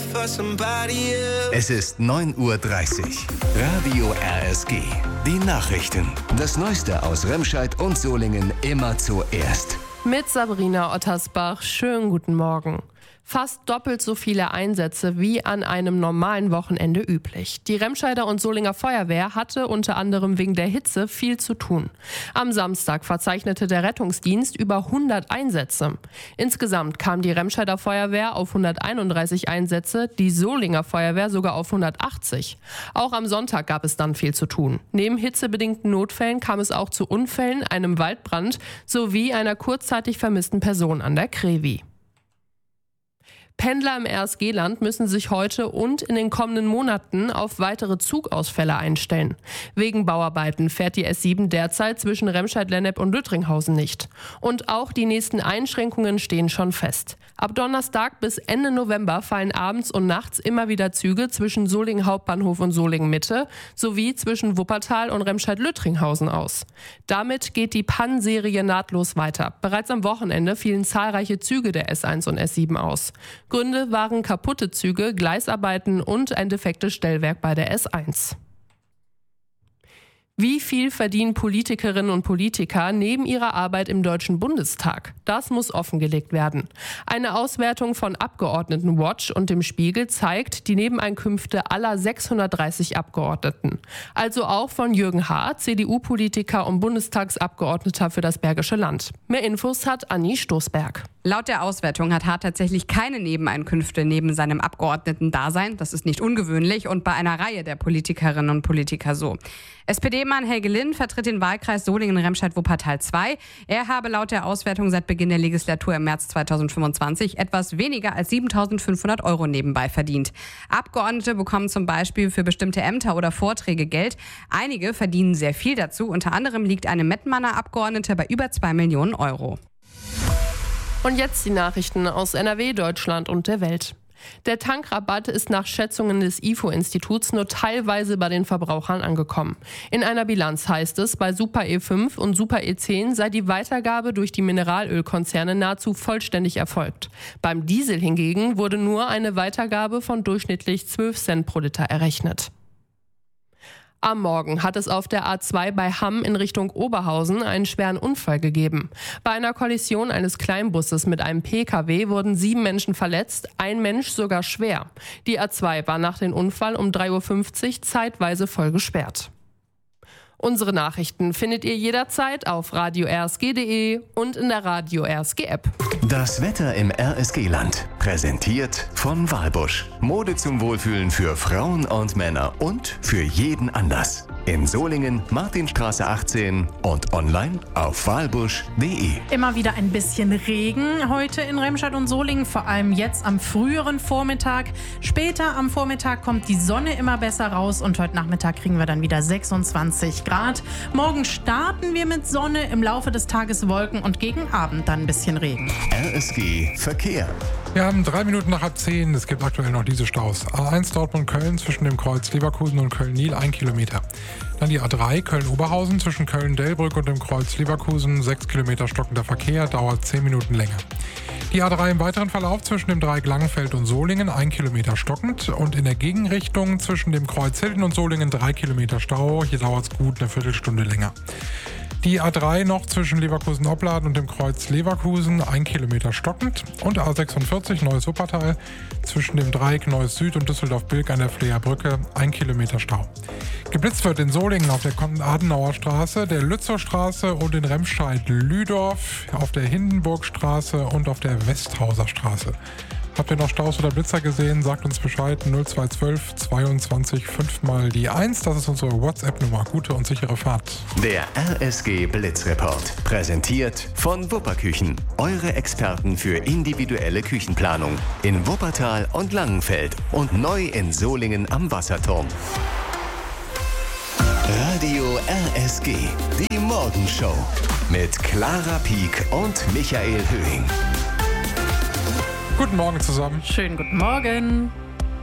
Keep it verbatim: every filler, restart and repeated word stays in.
Es ist neun Uhr dreißig. Radio R S G. Die Nachrichten. Das Neueste aus Remscheid und Solingen immer zuerst. Mit Sabrina Ottersbach. Schönen guten Morgen. Fast doppelt so viele Einsätze wie an einem normalen Wochenende üblich. Die Remscheider und Solinger Feuerwehr hatte unter anderem wegen der Hitze viel zu tun. Am Samstag verzeichnete der Rettungsdienst über hundert Einsätze. Insgesamt kam die Remscheider Feuerwehr auf hunderteinunddreißig Einsätze, die Solinger Feuerwehr sogar auf hundertachtzig. Auch am Sonntag gab es dann viel zu tun. Neben hitzebedingten Notfällen kam es auch zu Unfällen, einem Waldbrand sowie einer kurzzeitig vermissten Person an der Krevi. Pendler im R S G-Land müssen sich heute und in den kommenden Monaten auf weitere Zugausfälle einstellen. Wegen Bauarbeiten fährt die S sieben derzeit zwischen Remscheid-Lennep und Lüttringhausen nicht. Und auch die nächsten Einschränkungen stehen schon fest. Ab Donnerstag bis Ende November fallen abends und nachts immer wieder Züge zwischen Solingen Hauptbahnhof und Solingen Mitte sowie zwischen Wuppertal und Remscheid-Lüttringhausen aus. Damit geht die Pannenserie nahtlos weiter. Bereits am Wochenende fielen zahlreiche Züge der S eins und S sieben aus. Gründe waren kaputte Züge, Gleisarbeiten und ein defektes Stellwerk bei der S eins. Wie viel verdienen Politikerinnen und Politiker neben ihrer Arbeit im Deutschen Bundestag? Das muss offengelegt werden. Eine Auswertung von Abgeordnetenwatch und dem Spiegel zeigt die Nebeneinkünfte aller sechshundertdreißig Abgeordneten. Also auch von Jürgen Haar, C D U-Politiker und Bundestagsabgeordneter für das Bergische Land. Mehr Infos hat Anni Stoßberg. Laut der Auswertung hat Haar tatsächlich keine Nebeneinkünfte neben seinem Abgeordnetendasein. Das ist nicht ungewöhnlich und bei einer Reihe der Politikerinnen und Politiker so. S P D-Mann Helge Lind vertritt den Wahlkreis Solingen-Remscheid-Wuppertal zwei. Er habe laut der Auswertung seit Beginn der Legislatur im März zweitausendfünfundzwanzig etwas weniger als siebentausendfünfhundert Euro nebenbei verdient. Abgeordnete bekommen zum Beispiel für bestimmte Ämter oder Vorträge Geld. Einige verdienen sehr viel dazu. Unter anderem liegt eine Mettmanner Abgeordnete bei über zwei Millionen Euro. Und jetzt die Nachrichten aus N R W, Deutschland und der Welt. Der Tankrabatt ist nach Schätzungen des I F O-Instituts nur teilweise bei den Verbrauchern angekommen. In einer Bilanz heißt es, bei Super E fünf und Super E zehn sei die Weitergabe durch die Mineralölkonzerne nahezu vollständig erfolgt. Beim Diesel hingegen wurde nur eine Weitergabe von durchschnittlich zwölf Cent pro Liter errechnet. Am Morgen hat es auf der A zwei bei Hamm in Richtung Oberhausen einen schweren Unfall gegeben. Bei einer Kollision eines Kleinbusses mit einem P K W wurden sieben Menschen verletzt, ein Mensch sogar schwer. Die A zwei war nach dem Unfall um drei Uhr fünfzig zeitweise voll gesperrt. Unsere Nachrichten findet ihr jederzeit auf radio r s g punkt d e und in der Radio R S G App. Das Wetter im R S G-Land. Präsentiert von Walbusch. Mode zum Wohlfühlen für Frauen und Männer und für jeden Anlass. In Solingen, Martinstraße achtzehn und online auf walbusch punkt d e. Immer wieder ein bisschen Regen heute in Remscheid und Solingen, vor allem jetzt am früheren Vormittag. Später am Vormittag kommt die Sonne immer besser raus und heute Nachmittag kriegen wir dann wieder sechsundzwanzig Grad. Morgen starten wir mit Sonne, im Laufe des Tages Wolken und gegen Abend dann ein bisschen Regen. R S G Verkehr. Wir haben drei Minuten nach halb zehn. Es gibt aktuell noch diese Staus. A eins Dortmund-Köln zwischen dem Kreuz Leverkusen und Köln-Nil, ein Kilometer. Dann die A drei Köln-Oberhausen zwischen Köln-Delbrück und dem Kreuz Leverkusen, sechs Kilometer stockender Verkehr, dauert zehn Minuten länger. Die A drei im weiteren Verlauf zwischen dem Dreieck Langenfeld und Solingen, ein Kilometer stockend. Und in der Gegenrichtung zwischen dem Kreuz Hilden und Solingen, drei Kilometer Stau. Hier dauert es gut eine Viertelstunde länger. Die A drei noch zwischen Leverkusen-Opladen und dem Kreuz Leverkusen, ein Kilometer stockend. Und A sechsundvierzig Neues Wuppertal zwischen dem Dreieck Neues Süd und Düsseldorf-Bilk an der Fleerbrücke, ein Kilometer Stau. Geblitzt wird in Solingen auf der Konrad-Adenauer Straße, der Lützowstraße und in Remscheid-Lüdorf, auf der Hindenburgstraße und auf der Westhauser Straße. Habt ihr noch Staus oder Blitzer gesehen? Sagt uns Bescheid. null zwei eins zwei zweiundzwanzig fünf mal die eins. Das ist unsere WhatsApp-Nummer. Gute und sichere Fahrt. Der R S G Blitzreport. Präsentiert von Wupperküchen. Eure Experten für individuelle Küchenplanung. In Wuppertal und Langenfeld. Und neu in Solingen am Wasserturm. Radio R S G. Die Morgenshow. Mit Clara Pieck und Michael Höhing. Guten Morgen zusammen. Schönen guten Morgen.